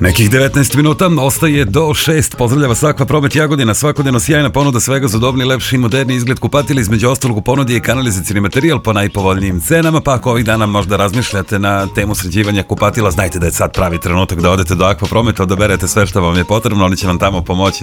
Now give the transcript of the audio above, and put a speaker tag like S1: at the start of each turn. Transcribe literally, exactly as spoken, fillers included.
S1: Nekih devetnaest minuta ostaje do šest. Pozdravljava vas Akva Promet Jagodina. Svakodnevno sjajna ponuda svega za udobni, lepši i moderni izgled kupatila. Između ostalog u ponudi je kanalizacijni materijal po najpovoljnijim cenama, pa ako ovih dana možda razmišljate na temu sređivanja kupatila, znajte da je sad pravi trenutak da odete do Akva Prometa, odaberete sve što vam je potrebno, oni će vam tamo pomoći